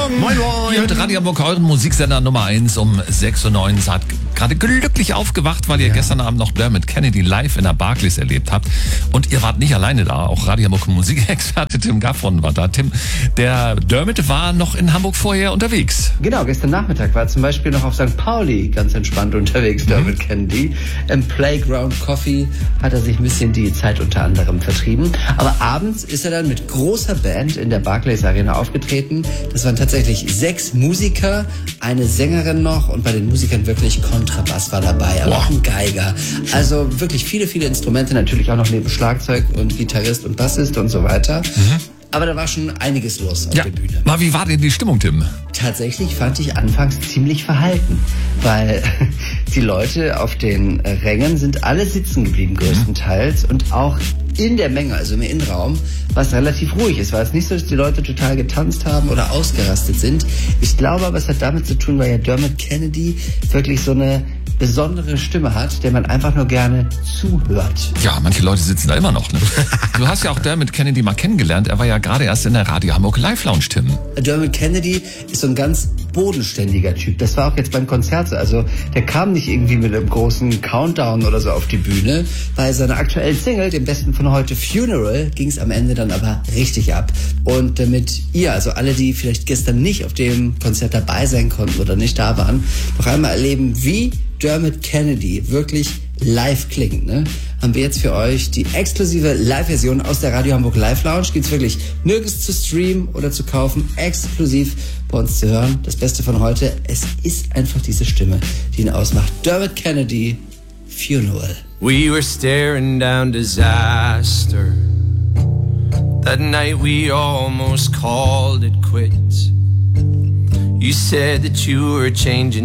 Moin, moin. Ihr hört Radio Hamburg, euren Musiksender Nummer 1 um 6.09 Uhr. Seid gerade glücklich aufgewacht, weil ihr gestern Abend noch Dermot Kennedy live in der Barclays erlebt habt. Und ihr wart nicht alleine da. Auch Radio Hamburg Musikexperte Tim Gaffron war da. Tim, der Dermot war noch in Hamburg vorher unterwegs. Genau, gestern Nachmittag war er zum Beispiel noch auf St. Pauli ganz entspannt unterwegs, Dermot Kennedy. Im Playground Coffee hat er sich ein bisschen die Zeit unter anderem vertrieben. Aber abends ist er dann mit großer Band in der Barclays Arena aufgetreten. Das waren tatsächlich 6 Musiker, eine Sängerin noch und bei den Musikern wirklich Kontrabass war dabei, aber auch ein Geiger. Also wirklich viele, viele Instrumente, natürlich auch noch neben Schlagzeug und Gitarrist und Bassist und so weiter. Aber da war schon einiges los auf der Bühne. Mal, wie war denn die Stimmung, Tim? Tatsächlich fand ich anfangs ziemlich verhalten, weil die Leute auf den Rängen sind alle sitzen geblieben größtenteils und auch in der Menge, also im Innenraum, war es relativ ruhig. Es war jetzt nicht so, dass die Leute total getanzt haben oder ausgerastet sind. Ich glaube aber, es hat damit zu tun, weil ja Dermot Kennedy wirklich so eine besondere Stimme hat, der man einfach nur gerne zuhört. Ja, manche Leute sitzen da immer noch. Ne? Du hast ja auch Dermot Kennedy mal kennengelernt. Er war ja gerade erst in der Radio Hamburg Live Lounge, Tim. Dermot Kennedy ist so ein ganz bodenständiger Typ. Das war auch jetzt beim Konzert so. Also der kam nicht irgendwie mit einem großen Countdown oder so auf die Bühne. Bei seiner aktuellen Single, dem besten von heute, Funeral, ging es am Ende dann aber richtig ab. Und damit ihr, also alle, die vielleicht gestern nicht auf dem Konzert dabei sein konnten oder nicht da waren, noch einmal erleben, wie Dermot Kennedy wirklich live klingt, ne? Haben wir jetzt für euch die exklusive Live-Version aus der Radio Hamburg Live Lounge. Gibt's wirklich nirgends zu streamen oder zu kaufen, exklusiv bei uns zu hören. Das Beste von heute, es ist einfach diese Stimme, die ihn ausmacht. Dermot Kennedy, Funeral. We were staring down disaster. That night we almost called it quits. You said that you were changing